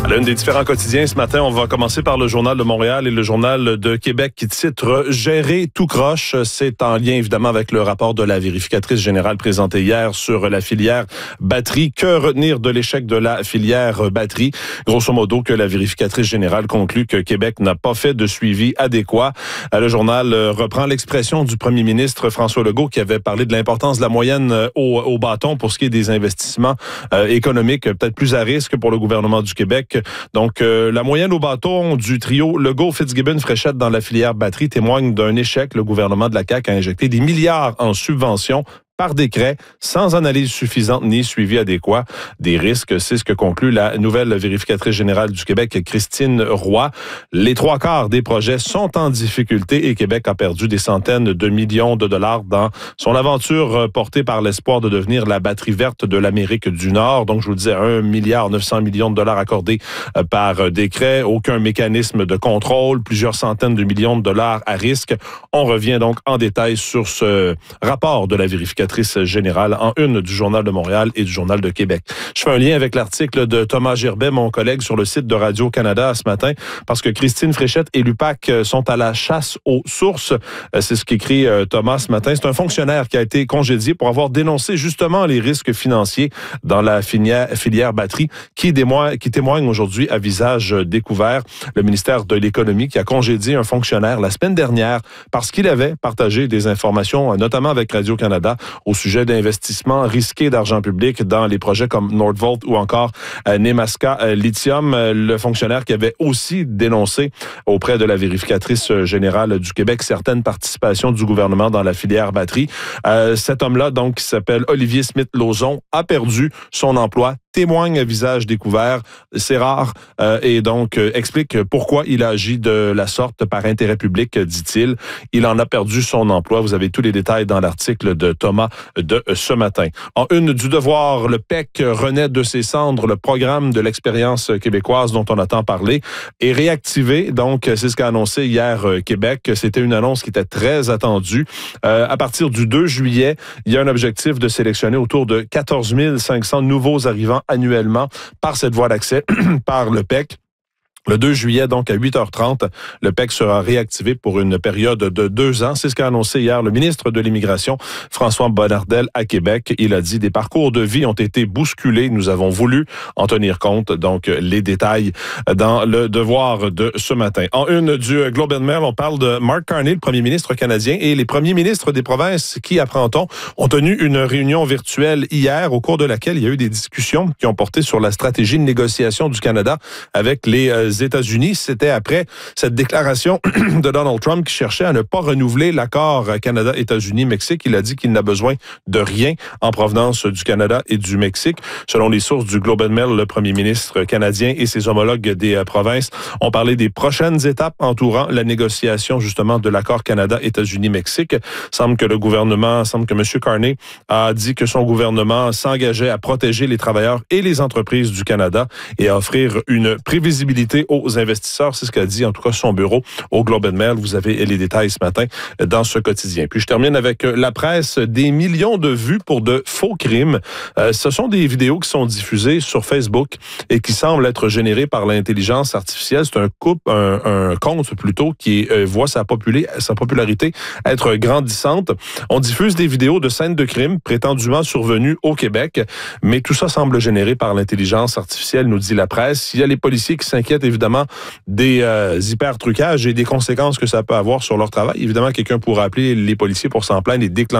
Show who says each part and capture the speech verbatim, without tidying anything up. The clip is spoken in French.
Speaker 1: L'une des différents quotidiens ce matin, on va commencer par le Journal de Montréal et le Journal de Québec qui titre « Gérer tout croche ». C'est en lien évidemment avec le rapport de la vérificatrice générale présenté hier sur la filière batterie. Que retenir de l'échec de la filière batterie? Grosso modo, que la vérificatrice générale conclut que Québec n'a pas fait de suivi adéquat. Le journal reprend l'expression du premier ministre François Legault qui avait parlé de l'importance de la moyenne au, au bâton pour ce qui est des investissements euh, économiques peut-être plus à risque pour le gouvernement du Québec. Donc, euh, la moyenne au bâton du trio Legault-Fitzgibbon-Fréchette dans la filière batterie témoigne d'un échec. Le gouvernement de la C A Q a injecté des milliards en subventions par décret, sans analyse suffisante ni suivi adéquat des risques. C'est ce que conclut la nouvelle vérificatrice générale du Québec, Christine Roy. Les trois quarts des projets sont en difficulté et Québec a perdu des centaines de millions de dollars dans son aventure portée par l'espoir de devenir la batterie verte de l'Amérique du Nord. Donc, je vous le disais, un milliard neuf cents millions de dollars accordés par décret, aucun mécanisme de contrôle, plusieurs centaines de millions de dollars à risque. On revient donc en détail sur ce rapport de la vérificatrice générale en une du Journal de Montréal et du Journal de Québec. Je fais un lien avec l'article de Thomas Girbet, mon collègue, sur le site de Radio-Canada ce matin, parce que Christine Fréchette et l'U P A C sont à la chasse aux sources. C'est ce qu'écrit Thomas ce matin. C'est un fonctionnaire qui a été congédié pour avoir dénoncé justement les risques financiers dans la filière, filière batterie qui, démoigne, qui témoigne aujourd'hui à visage découvert. Le ministère de l'Économie qui a congédié un fonctionnaire la semaine dernière parce qu'il avait partagé des informations, notamment avec Radio-Canada, au sujet d'investissements risqués d'argent public dans les projets comme Nordvolt ou encore euh, Nemaska euh, Lithium. Euh, le fonctionnaire qui avait aussi dénoncé auprès de la vérificatrice générale du Québec certaines participations du gouvernement dans la filière batterie. Euh, cet homme-là, donc, qui s'appelle Olivier Smith-Lauzon, a perdu son emploi, témoigne à visage découvert, c'est rare, euh, et donc euh, explique pourquoi il a agi de la sorte par intérêt public, dit-il. Il en a perdu son emploi. Vous avez tous les détails dans l'article de Thomas de ce matin. En une du Devoir, le P E C renaît de ses cendres. Le programme de l'expérience québécoise dont on a tant parlé est réactivé. Donc, c'est ce qu'a annoncé hier euh, Québec. C'était une annonce qui était très attendue. Euh, à partir du deux juillet, il y a un objectif de sélectionner autour de quatorze mille cinq cents nouveaux arrivants annuellement par cette voie d'accès, par le P E C. Le deux juillet, donc à huit heures trente, le P E C sera réactivé pour une période de deux ans. C'est ce qu'a annoncé hier le ministre de l'Immigration, François Bonnardel, à Québec. Il a dit « Des parcours de vie ont été bousculés. Nous avons voulu en tenir compte. » Donc, les détails dans le Devoir de ce matin. En une du Globe and Mail, on parle de Mark Carney, le premier ministre canadien, et les premiers ministres des provinces qui, apprend-on, ont tenu une réunion virtuelle hier au cours de laquelle il y a eu des discussions qui ont porté sur la stratégie de négociation du Canada avec les États-Unis. C'était après cette déclaration de Donald Trump qui cherchait à ne pas renouveler l'accord Canada-États-Unis-Mexique. Il a dit qu'il n'a besoin de rien en provenance du Canada et du Mexique. Selon les sources du Globe and Mail, le premier ministre canadien et ses homologues des provinces ont parlé des prochaines étapes entourant la négociation justement de l'accord Canada-États-Unis-Mexique. Semble que le gouvernement, semble que M. Carney a dit que son gouvernement s'engageait à protéger les travailleurs et les entreprises du Canada et à offrir une prévisibilité aux investisseurs. C'est ce qu'a dit en tout cas son bureau au Globe and Mail. Vous avez les détails ce matin dans ce quotidien. Puis je termine avec la presse. Des millions de vues pour de faux crimes. Euh, ce sont des vidéos qui sont diffusées sur Facebook et qui semblent être générées par l'intelligence artificielle. C'est un couple, un, un compte plutôt qui euh, voit sa, populé, sa popularité être grandissante. On diffuse des vidéos de scènes de crimes prétendument survenues au Québec, mais tout ça semble généré par l'intelligence artificielle, nous dit la presse. Il y a les policiers qui s'inquiètent évidemment des euh, hyper-trucages et des conséquences que ça peut avoir sur leur travail. Évidemment, quelqu'un pourra appeler les policiers pour s'en plaindre et déclencher